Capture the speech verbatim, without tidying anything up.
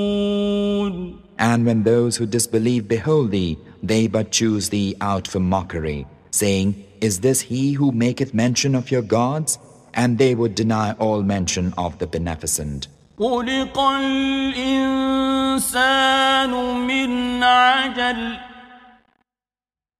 And when those who disbelieve behold thee, they but choose thee out for mockery, saying, Is this he who maketh mention of your gods? And they would deny all mention of the Beneficent. خلق الإنسان من عجل